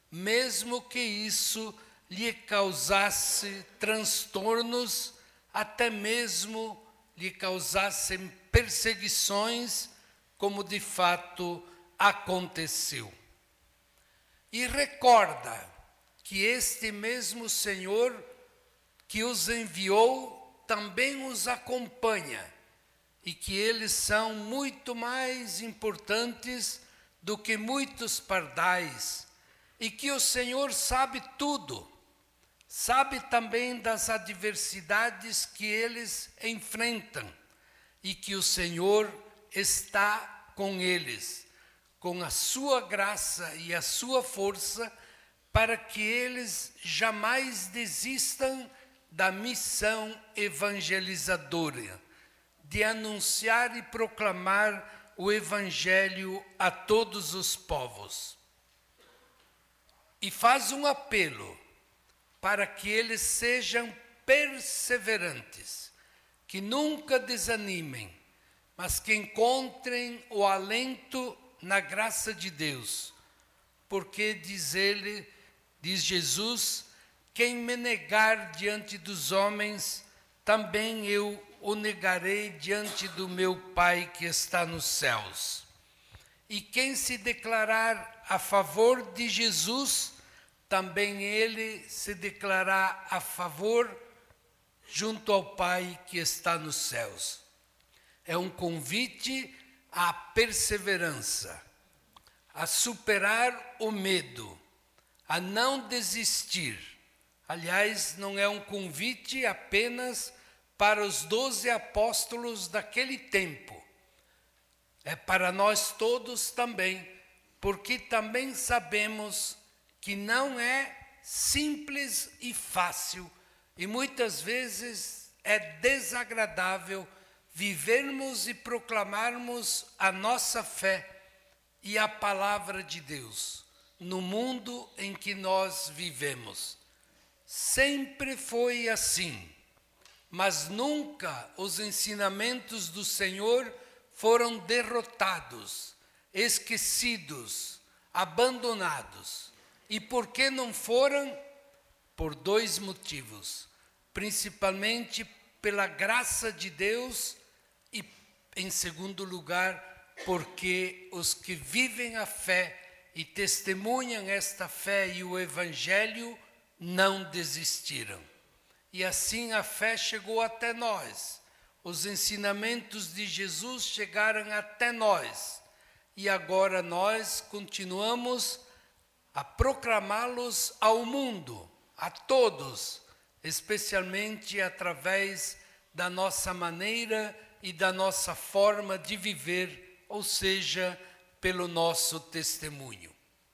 mesmo que isso lhe causasse transtornos, até mesmo lhe causassem perseguições, como de fato aconteceu. E recorda que este mesmo Senhor que os enviou também os acompanha e que eles são muito mais importantes do que muitos pardais e que o Senhor sabe tudo, sabe também das adversidades que eles enfrentam e que o Senhor está com eles, com a sua graça e a sua força, para que eles jamais desistam da missão evangelizadora, de anunciar e proclamar o Evangelho a todos os povos. E faz um apelo para que eles sejam perseverantes, que nunca desanimem, mas que encontrem o alento na graça de Deus, porque diz Jesus, quem me negar diante dos homens, também eu o negarei diante do meu Pai que está nos céus. E quem se declarar a favor de Jesus, também ele se declarará a favor junto ao Pai que está nos céus. É um convite à perseverança, a superar o medo, a não desistir. Aliás, não é um convite apenas para os 12 apóstolos daquele tempo. É para nós todos também, porque também sabemos que não é simples e fácil, e muitas vezes é desagradável vivermos e proclamarmos a nossa fé e a palavra de Deus no mundo em que nós vivemos. Sempre foi assim, mas nunca os ensinamentos do Senhor foram derrotados, esquecidos, abandonados. E por que não foram? Por 2 motivos. Principalmente pela graça de Deus e, em segundo lugar, porque os que vivem a fé e testemunham esta fé e o Evangelho não desistiram. E assim a fé chegou até nós. Os ensinamentos de Jesus chegaram até nós. E agora nós continuamos a proclamá-los ao mundo, a todos, especialmente através da nossa maneira e da nossa forma de viver, ou seja, pelo nosso testemunho.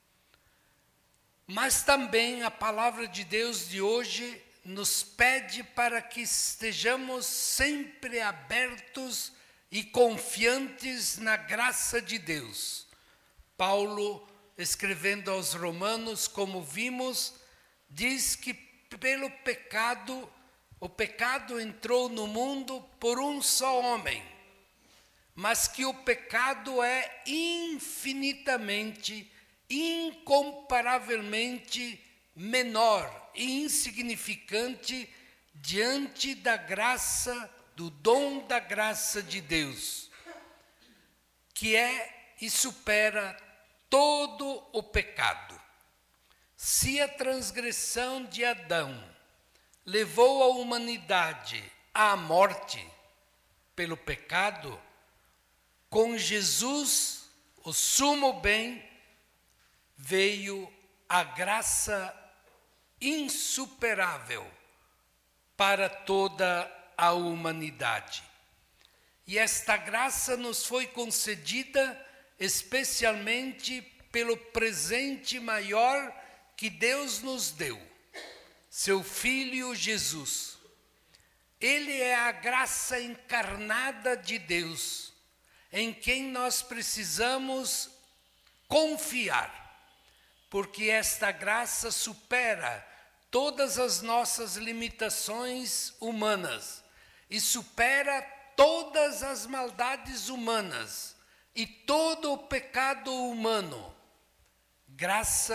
Mas também a palavra de Deus de hoje nos pede para que estejamos sempre abertos e confiantes na graça de Deus. Paulo, escrevendo aos Romanos, como vimos, diz que pelo pecado, o pecado entrou no mundo por um só homem, mas que o pecado é infinitamente, incomparavelmente menor e insignificante diante da graça, do dom da graça de Deus, que é e supera todo o pecado. Se a transgressão de Adão levou a humanidade à morte pelo pecado, com Jesus, o sumo bem, veio a graça insuperável para toda a humanidade. E esta graça nos foi concedida especialmente pelo presente maior que Deus nos deu, seu Filho Jesus. Ele é a graça encarnada de Deus, em quem nós precisamos confiar, porque esta graça supera todas as nossas limitações humanas e supera todas as maldades humanas e todo o pecado humano. Graça